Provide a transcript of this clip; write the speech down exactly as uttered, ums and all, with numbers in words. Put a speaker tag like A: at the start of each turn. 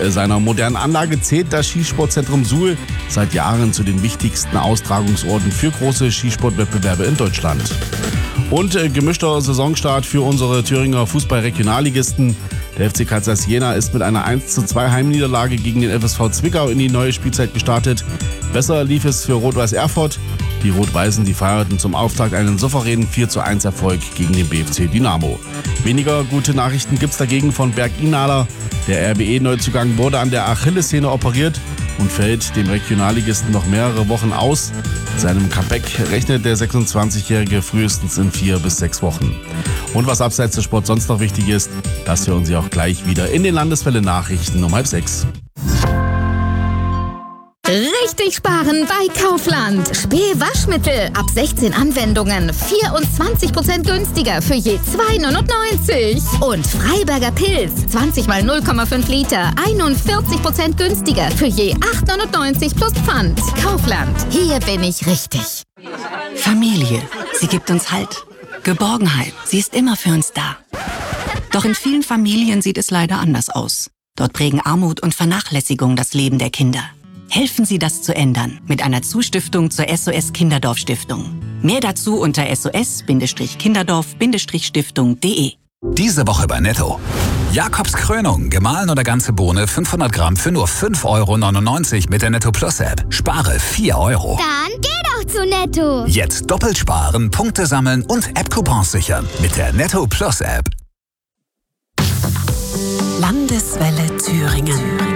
A: seiner modernen Anlage zählt das Skisportzentrum Suhl seit Jahren zu den wichtigsten Austragungsorten für große Skisportwettbewerbe in Deutschland. Und äh, gemischter Saisonstart für unsere Thüringer Fußball-Regionalligisten. Der F C Kaisers Jena ist mit einer eins zu zwei Heimniederlage gegen den F S V Zwickau in die neue Spielzeit gestartet. Besser lief es für Rot-Weiß Erfurt. Die Rot-Weißen, die feierten zum Auftakt einen souveränen vier zu eins Erfolg gegen den B F C Dynamo. Weniger gute Nachrichten gibt's dagegen von Berg Inala. Der R B E-Neuzugang wurde an der Achillessehne operiert und fällt dem Regionalligisten noch mehrere Wochen aus. Mit seinem Comeback rechnet der sechsundzwanzigjährige frühestens in vier bis sechs Wochen. Und was abseits des Sports sonst noch wichtig ist, das hören Sie auch gleich wieder in den Landeswelle-Nachrichten um halb sechs.
B: Richtig sparen bei Kaufland. Spül-Waschmittel ab sechzehn Anwendungen vierundzwanzig Prozent günstiger für je zwei neunundneunzig. Und Freiberger Pilz zwanzig mal null Komma fünf Liter einundvierzig Prozent günstiger für je acht neunundneunzig plus Pfand. Kaufland, hier bin ich richtig.
C: Familie, sie gibt uns Halt. Geborgenheit, sie ist immer für uns da. Doch in vielen Familien sieht es leider anders aus. Dort prägen Armut und Vernachlässigung das Leben der Kinder. Helfen Sie, das zu ändern mit einer Zustiftung zur S O S Kinderdorf Stiftung. Mehr dazu unter s o s kinderdorf stiftung punkt d e.
D: Diese Woche bei Netto. Jakobs Krönung, gemahlen oder ganze Bohne fünfhundert Gramm für nur fünf Euro neunundneunzig mit der Netto Plus App. Spare vier Euro.
E: Dann geh doch zu Netto.
D: Jetzt doppelt sparen, Punkte sammeln und App-Coupons sichern mit der Netto Plus App.
C: Landeswelle Thüringen.